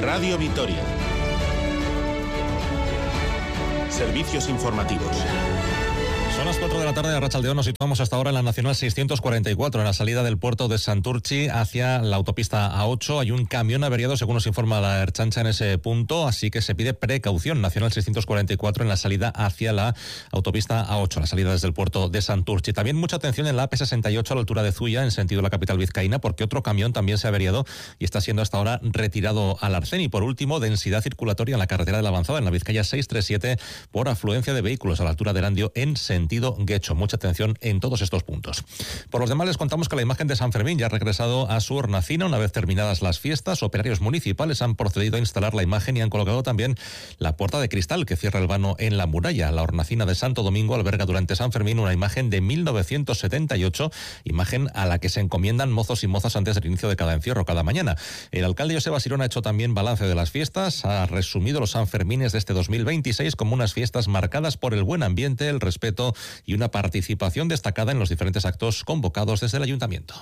Radio Vitoria. Servicios informativos. Son las 4 de la tarde de Arratsaldeón. Nos situamos hasta ahora en la Nacional 644, en la salida del puerto de Santurtzi hacia la autopista A8. Hay un camión averiado, según nos informa la Ertzaintza, en ese punto, así que se pide precaución. Nacional 644 en la salida hacia la autopista A8, la salida desde el puerto de Santurtzi. También mucha atención en la AP68 a la altura de Zuia, en sentido de la capital vizcaína, porque otro camión también se ha averiado y está siendo hasta ahora retirado al arcén. Y por último, densidad circulatoria en la carretera de la Avanzada, en la Vizcaya 637, por afluencia de vehículos a la altura de Erandio en sentido Guecho. Mucha atención en todos estos puntos. Por los demás, les contamos que la imagen de San Fermín ya ha regresado a su hornacina. Una vez terminadas las fiestas, operarios municipales han procedido a instalar la imagen y han colocado también la puerta de cristal que cierra el vano en la muralla. La hornacina de Santo Domingo alberga durante San Fermín una imagen de 1978, imagen a la que se encomiendan mozos y mozas antes del inicio de cada encierro, cada mañana. El alcalde Joseba Sirón ha hecho también balance de las fiestas, ha resumido los Sanfermines de este 2026 como unas fiestas marcadas por el buen ambiente, el respeto y una participación destacada en los diferentes actos convocados desde el ayuntamiento.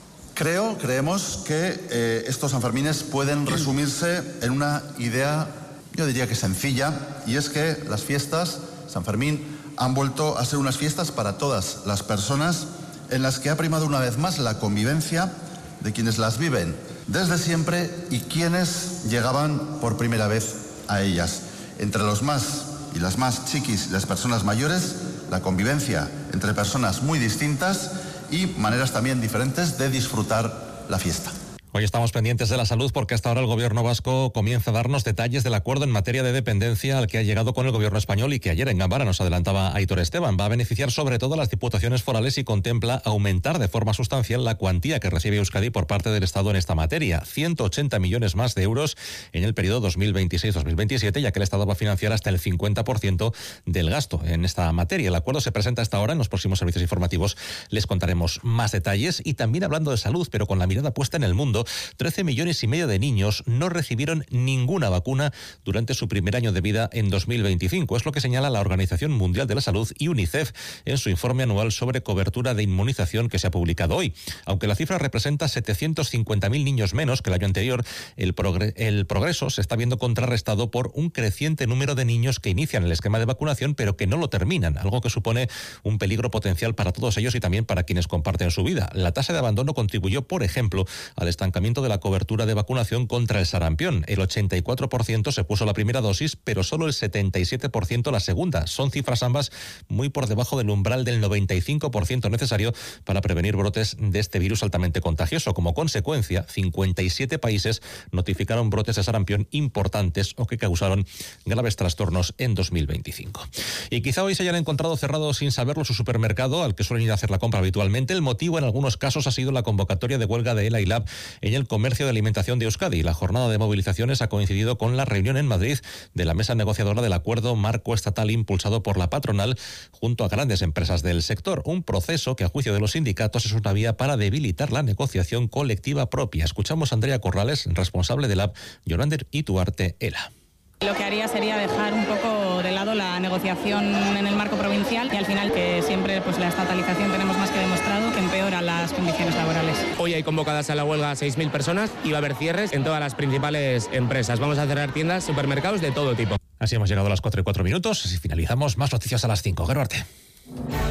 Creemos que estos Sanfermines pueden resumirse en una idea, yo diría que sencilla, y es que las fiestas San Fermín han vuelto a ser unas fiestas para todas las personas, en las que ha primado una vez más la convivencia de quienes las viven desde siempre y quienes llegaban por primera vez a ellas. Entre los más y las más chiquis, las personas mayores, la convivencia entre personas muy distintas y maneras también diferentes de disfrutar la fiesta. Hoy estamos pendientes de la salud porque hasta ahora el gobierno vasco comienza a darnos detalles del acuerdo en materia de dependencia al que ha llegado con el gobierno español y que ayer en Gambara nos adelantaba Aitor Esteban. Va a beneficiar sobre todo a las diputaciones forales y contempla aumentar de forma sustancial la cuantía que recibe Euskadi por parte del Estado en esta materia. 180 millones más de euros en el periodo 2026-2027, ya que el Estado va a financiar hasta el 50% del gasto en esta materia. El acuerdo se presenta hasta ahora. En los próximos servicios informativos les contaremos más detalles. Y también hablando de salud, pero con la mirada puesta en el mundo, 13,5 millones de niños no recibieron ninguna vacuna durante su primer año de vida en 2025. Es lo que señala la Organización Mundial de la Salud y UNICEF en su informe anual sobre cobertura de inmunización que se ha publicado hoy. Aunque la cifra representa 750.000 niños menos que el año anterior, el progreso se está viendo contrarrestado por un creciente número de niños que inician el esquema de vacunación pero que no lo terminan, algo que supone un peligro potencial para todos ellos y también para quienes comparten su vida. La tasa de abandono contribuyó, por ejemplo, al estancamiento de la cobertura de vacunación contra el sarampión. El 84% se puso la primera dosis, pero solo el 77% la segunda. Son cifras ambas muy por debajo del umbral del 95% necesario para prevenir brotes de este virus altamente contagioso. Como consecuencia, 57 países notificaron brotes de sarampión importantes o que causaron graves trastornos en 2025. Y quizá hoy se hayan encontrado cerrado sin saberlo su supermercado al que suelen ir a hacer la compra habitualmente. El motivo en algunos casos ha sido la convocatoria de huelga de ELA y LAB en el comercio de alimentación de Euskadi. La jornada de movilizaciones ha coincidido con la reunión en Madrid de la mesa negociadora del acuerdo marco estatal impulsado por la patronal junto a grandes empresas del sector. Un proceso que, a juicio de los sindicatos, es una vía para debilitar la negociación colectiva propia. Escuchamos a Andrea Corrales, responsable de LAB, Yorander Ituarte ELA. Lo que haría sería dejar un poco de lado la negociación en el marco provincial y al final que siempre pues la estatalización tenemos más que demostrado que empeora las condiciones laborales. Hoy hay convocadas a la huelga 6.000 personas y va a haber cierres en todas las principales empresas. Vamos a cerrar tiendas, supermercados de todo tipo. Así hemos llegado a las 4:04 y finalizamos. Más noticias a las 5. Geruarte.